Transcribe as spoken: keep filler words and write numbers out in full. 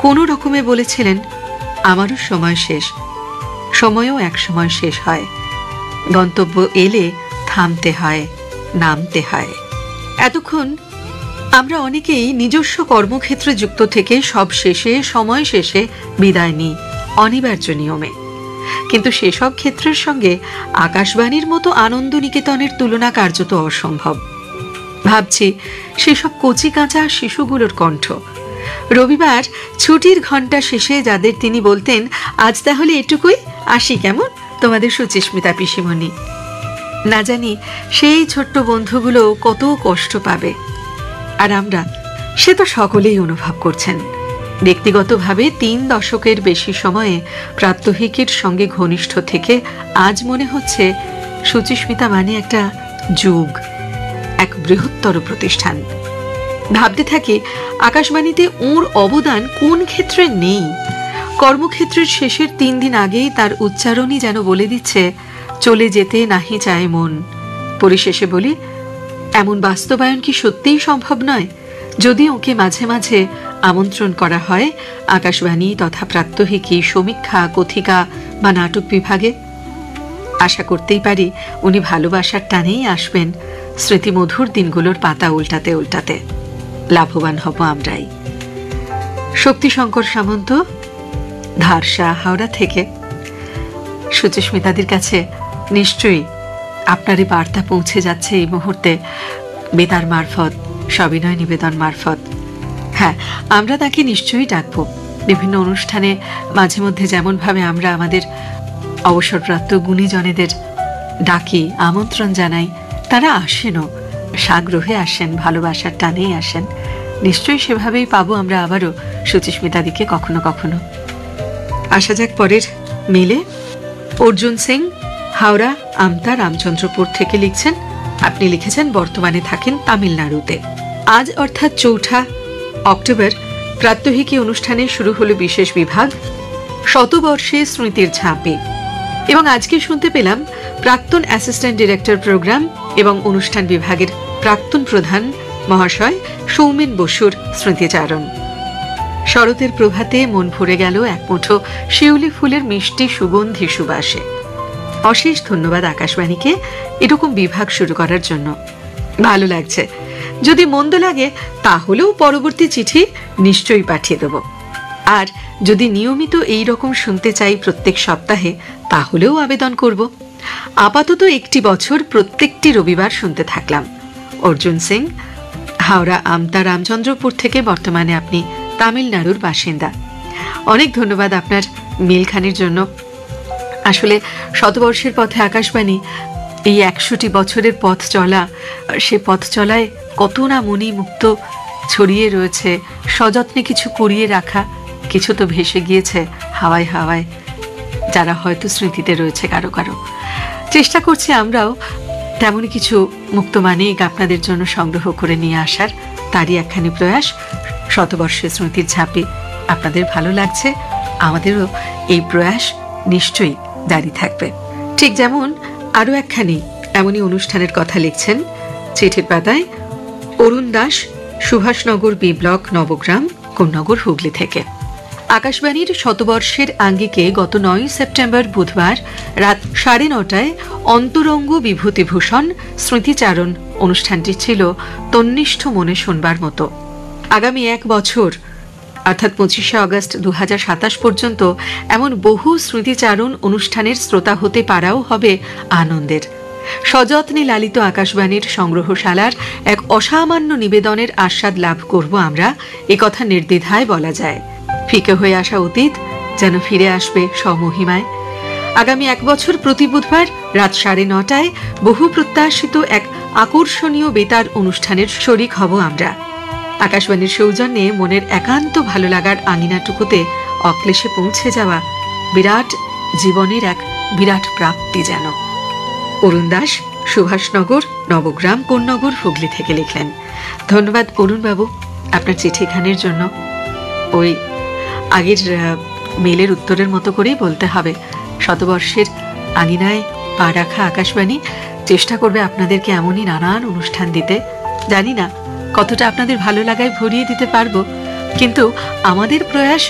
কোনো রকমে বলেছিলেন, আমারও সময় শেষ, সময়ও এক সময় শেষ হয়, গন্তব্য এলে থামতে হয়, নামতে হয়। এতক্ষণ আমরা অনেকেই নিজস্ব কর্মক্ষেত্রে যুক্ত থেকে সব শেষে, সময় শেষে বিদায় নিই অনিবার্য নিয়মে। কিন্তু সেসব ক্ষেত্রের সঙ্গে আকাশবাণীর মতো আনন্দ নিকেতনের তুলনা কার্যত অসম্ভব। ভাবছি সেসব কচি কাঁচা শিশুগুলোর কণ্ঠ। রবিবার ছুটির ঘণ্টা শেষে যাদের তিনি বলতেন, আজ তাহলে এটুকুই, আসি কেমন, তোমাদের সুচিস্মিতা পিসিমণি। না জানি সেই ছোট্ট বন্ধুগুলো কত কষ্ট পাবে। আর আমরা, সে তো সকলেই অনুভব করছেন। ব্যক্তিগতভাবে তিন দশকের বেশি সময়ে প্রাত্যহিকের সঙ্গে ঘনিষ্ঠ থেকে আজ মনে হচ্ছে সুচিস্মিতা মানে একটা যুগ, এক বৃহত্তর প্রতিষ্ঠান। ভাবতে থাকি আকাশবাণীতে ওর অবদান কোন ক্ষেত্রে নেই। কর্মক্ষেত্রের শেষের তিন দিন আগেই তার উচ্চারণই যেন বলে দিচ্ছে, চলে যেতে নাহি চায় মন। পরিশেষে বলি, এমন বাস্তবায়ন কি সত্যিই সম্ভব নয়? যদি ওকে মাঝে মাঝে আমন্ত্রণ করা হয় আকাশবাণী তথা প্রাত্যহিকী, সমীক্ষা, কথিকা বা নাটক বিভাগে, আশা করতেই পারি উনি ভালোবাসার টানেই আসবেন স্মৃতিমধুর দিনগুলোর পাতা উল্টাতে উল্টাতে। লাভবান হব আমরাই। শক্তিশঙ্কর সামন্ত, ধারসা, হাওড়া থেকে। সুচিস্মিতাদের কাছে নিশ্চয়ই আপনার এই বার্তা পৌঁছে যাচ্ছে এই মুহূর্তে বেতার মারফত, সবিনয় নিবেদন মারফত। হ্যাঁ, আমরা তাকে নিশ্চয়ই ডাকব বিভিন্ন অনুষ্ঠানে। মাঝে মধ্যে যেমন ভাবে আমরা আমাদের অবসরপ্রাপ্ত গুণীজনেদের ডাকি, আমন্ত্রণ জানাই, তারা আসেনও, সাগ্রহে আসেন, ভালোবাসার টানেই আসেন। নিশ্চয়ই সেভাবেই পাবো আমরা আবারও সুচিস্মিতাদিকে কখনো কখনো। আসা যাক পরের মেলে। অর্জুন সিং, হাওড়া আমতা রামচন্দ্রপুর থেকে লিখছেন। আপনি লিখেছেন বর্তমানে থাকেন তামিলনাড়ুতে। আজ অর্থাৎ চৌঠা অক্টোবর প্রাত্যহিকী অনুষ্ঠানে শুরু হলো বিশেষ বিভাগ শতবর্ষে স্মৃতির ঝাঁপি, এবং আজকে শুনতে পেলাম প্রাক্তন অ্যাসিস্ট্যান্ট ডিরেক্টর প্রোগ্রাম এবং অনুষ্ঠান বিভাগের প্রাক্তন প্রধান মহাশয় সৌমেন বসুর স্মৃতিচারণ। শরতের প্রভাতে মন ভরে গেল এক মুঠো শিউলি ফুলের মিষ্টি সুগন্ধি সুবাসে। অশেষ ধন্যবাদ আকাশবাণীকে এরকম বিভাগ শুরু করার জন্য। ভালো লাগছে। যদি মন্দ লাগে তাহলেও পরবর্তী চিঠি নিশ্চয়ই পাঠিয়ে দেব। আর যদি নিয়মিত এই রকম শুনতে চাই প্রত্যেক সপ্তাহে, তাহলেও আবেদন করব। আপাতত একটি বছর প্রত্যেকটি রবিবার শুনতে থাকলাম। অর্জুন সিং, হাওড়া আমতা রামচন্দ্রপুর থেকে। বর্তমানে আপনি তামিলনাড়ুর বাসিন্দা। অনেক ধন্যবাদ আপনার মেলখানির জন্য। আসলে শতবর্ষের পথে আকাশবাণী, এই একশোটি বছরের পথ চলা, সে পথ চলায় কত না মনি মুক্ত ছড়িয়ে রয়েছে, সযত্নে কিছু কুড়িয়ে রাখা, কিছু তো ভেসে গিয়েছে হাওয়ায় হাওয়ায়, যারা হয়তো স্মৃতিতে রয়েছে কারো কারো। চেষ্টা করছি আমরাও তেমনই কিছু মুক্তমানিক আপনাদের জন্য সংগ্রহ করে নিয়ে আসার, তারই একখানি প্রয়াস শতবর্ষের স্মৃতির ঝাঁপি। আপনাদের ভালো লাগছে, আমাদেরও এই প্রয়াস নিশ্চয়ই জারি থাকবে। ঠিক যেমন আরও একখানি এমনই অনুষ্ঠানের কথা লিখছেন চিঠির পাতায় অরুণ দাস, সুভাষনগর বি ব্লক, নবগ্রাম, কোন্নগর, হুগলি থেকে। আকাশবাণীর শতবর্ষের আঙ্গিকে গত নয় সেপ্টেম্বর বুধবার রাত সাড়ে নটায় অন্তরঙ্গ বিভূতিভূষণ স্মৃতিচারণ অনুষ্ঠানটি ছিল তন্নিষ্ঠ মনে শুনবার মতো। আগামী এক বছর অর্থাৎ পঁচিশে আগস্ট দু হাজার সাতাশ পর্যন্ত এমন বহু স্মৃতিচারণ অনুষ্ঠানের শ্রোতা হতে পারাও হবে আনন্দের। সযত্নে লালিত আকাশবাণীর সংগ্রহশালার এক অসামান্য নিবেদনের আস্বাদ লাভ করব আমরা, একথা নির্দ্বিধায় বলা যায়। ফিকে হয়ে আসা অতীত যেন ফিরে আসবে স্বমহিমায়। আগামী এক বছর প্রতি বুধবার রাত সাড়ে নটায় বহু প্রত্যাশিত এক আকর্ষণীয় বেতার অনুষ্ঠানের শরিক হব আমরা। আকাশবাণীর সৌজন্যে মনের একান্ত ভালো লাগার আঙিনাটুকুতে অক্লেশে পৌঁছে যাওয়া বিরাট জীবনের এক বিরাট প্রাপ্তি যেন। অরুণ দাস, সুভাষনগর, নবগ্রাম, কোন্নগর, হুগলি থেকে লিখলেন। ধন্যবাদ অরুণবাবু আপনার চিঠিখানির জন্য। ওই আগের মেলের উত্তরের মতো করেই বলতে হবে, শতবর্ষের আঙিনায় পা রাখা আকাশবাণী চেষ্টা করবে আপনাদেরকে এমনই নানান অনুষ্ঠান দিতে। জানি না কতটা আপনাদের ভালো লাগায় ভরিয়ে দিতে পারবো, কিন্তু আমাদের প্রয়াস